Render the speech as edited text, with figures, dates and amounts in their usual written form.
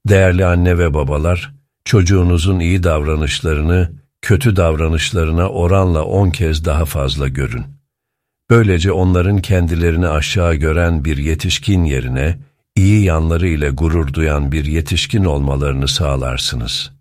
Değerli anne ve babalar, çocuğunuzun iyi davranışlarını, kötü davranışlarına oranla 10 kez daha fazla görün. Böylece onların kendilerini aşağı gören bir yetişkin yerine, iyi yanları ile gurur duyan bir yetişkin olmalarını sağlarsınız.